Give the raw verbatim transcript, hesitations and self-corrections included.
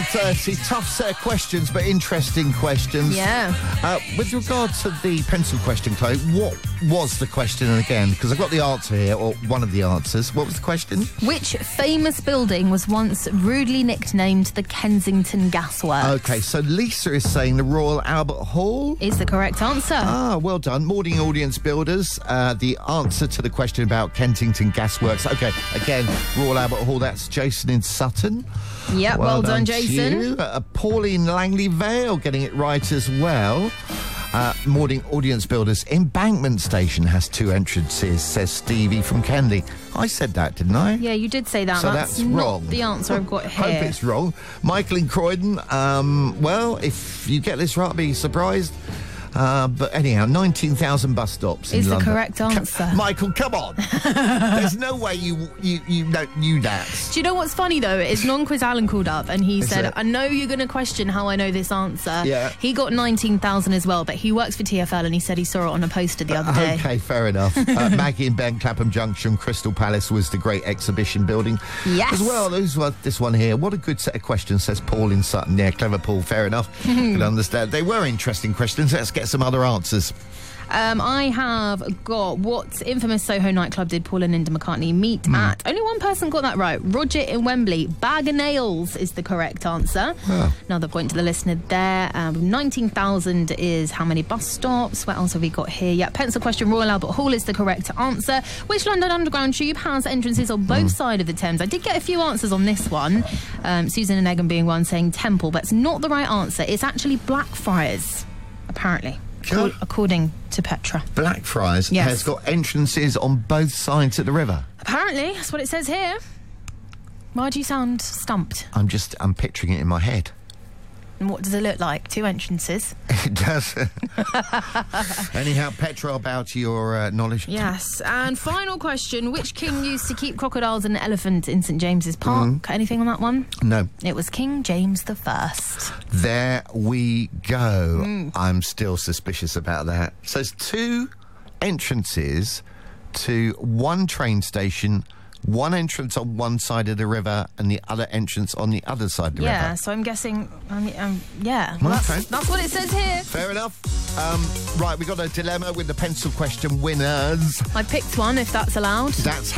thirty. Tough set of questions, but interesting questions. Yeah. Uh, with regard to the pencil question, Chloe, what was the question again? Because I've got the answer here, or one of the answers. What was the question? Which famous building was once rudely nicknamed the Kensington Gasworks? Okay, so Lisa is saying the Royal Albert Hall. Is the correct answer. Ah, well done. Morning audience builders. Uh, the answer to the question about Kensington Gasworks. Okay, again, Royal Albert Hall, that's Jason in Sutton. Yep, well, well done, done Jason. You. Uh, Pauline Langley Vale getting it right as well. Uh, morning audience builders. Embankment Station has two entrances, says Stevie from Kenley. I said that, didn't I? Yeah, you did say that. So that's, that's not wrong. the answer I've got here. Hope it's wrong. Michael in Croydon. Um, well, if you get this right, I'll be surprised. Uh, but anyhow, nineteen thousand bus stops in Is the London. correct answer. Come, Michael, come on. There's no way you you you know, knew that. Do you know what's funny, though? Is non-quiz Alan called up and he Is said, it? I know you're going to question how I know this answer. Yeah. He got nineteen thousand as well, but he works for T F L and he said he saw it on a poster the other day. Okay, fair enough. uh, Maggie and Ben, Clapham Junction, Crystal Palace was the great exhibition building. Yes. As well, there's one- this one here. What a good set of questions, says Paul in Sutton. Yeah, clever Paul, fair enough. Can understand. They were interesting questions. Let's get some other answers. Um, I have got what infamous Soho nightclub did Paul and Linda McCartney meet Mm. at? Only one person got that right. Roger in Wembley. Bag of Nails is the correct answer. Oh. Another point to the listener there. Um, nineteen thousand is how many bus stops? What else have we got here? Yeah, pencil question. Royal Albert Hall is the correct answer. Which London Underground tube has entrances on both mm. sides of the Thames? I did get a few answers on this one. Um, Susan and Egan being one saying Temple, but it's not the right answer. It's actually Blackfriars, apparently. Sure. According to Petra. Blackfriars Yes. has got entrances on both sides of the river. Apparently, that's what it says here. Why do you sound stumped? I'm just, I'm picturing it in my head. And what does it look like? Two entrances? It does. Anyhow, Petra, I'll bow to your uh, knowledge. Yes. And final question. Which king used to keep crocodiles and an elephant in St James's Park? Mm. Anything on that one? No. It was King James the First. There we go. Mm. I'm still suspicious about that. So there's two entrances to one train station, one entrance on one side of the river and the other entrance on the other side of the yeah, river. so I'm guessing, I mean, um, yeah. Well, Okay. that's, that's what it says here. Fair enough. Um, right, we got a dilemma with the pencil question winners. I picked one, if that's allowed. That's